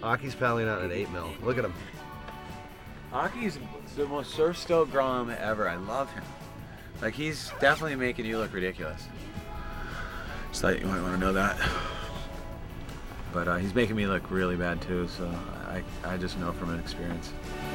Aki's paddling out at 8 mil. Look at him. Aki's the most surf-stoked grom ever. I love him. Like, he's definitely making you look ridiculous. Just thought you might want to know that. But he's making me look really bad too, so I just know from an experience.